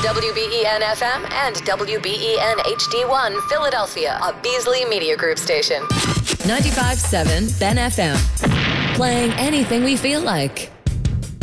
WBEN FM and WBEN HD1 Philadelphia, a Beasley Media Group station. 95.7 Ben FM. Playing anything we feel like.